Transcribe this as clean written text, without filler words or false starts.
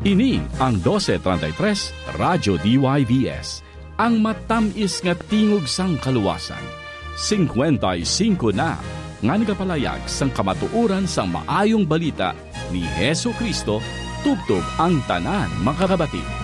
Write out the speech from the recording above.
Ini ang 1233 Radyo DYVS, ang matamis nga tingog sang kaluwasan. 55 na nga nagapalayag sang kamatuoran sang maayong balita ni Hesu Kristo, tubtob ang tanan makakabatid.